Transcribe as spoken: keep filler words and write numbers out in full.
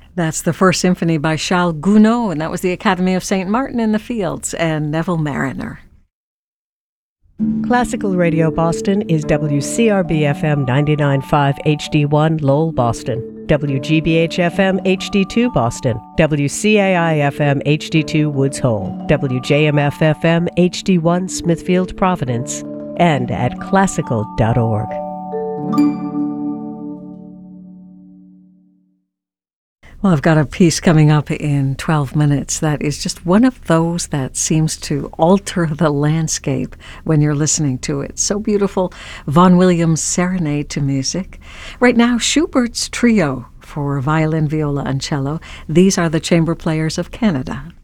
That's the First Symphony by Charles Gounod, and that was the Academy of Saint Martin in the Fields and Neville Mariner. Classical Radio Boston is W C R B F M ninety-nine point five H D one Lowell, Boston, W G B H F M H D two Boston, W C A I F M H D two Woods Hole, W J M F F M H D one Smithfield, Providence, and at classical dot org. Well, I've got a piece coming up in twelve minutes that is just one of those that seems to alter the landscape when you're listening to it. So beautiful. Vaughan Williams' Serenade to Music. Right now, Schubert's Trio for violin, viola, and cello. These are the chamber players of Canada.